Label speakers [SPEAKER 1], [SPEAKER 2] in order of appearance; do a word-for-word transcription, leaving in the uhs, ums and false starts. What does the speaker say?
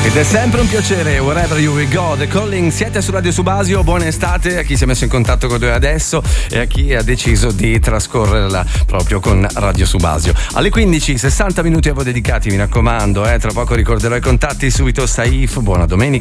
[SPEAKER 1] Ed è sempre un piacere, wherever you will go, The Calling. Siete su Radio Subasio, buona estate a chi si è messo in contatto con noi adesso e a chi ha deciso di trascorrerla proprio con Radio Subasio. Alle quindici, sessanta minuti a voi dedicati, mi raccomando, eh, tra poco ricorderò i contatti, subito Saif, buona domenica.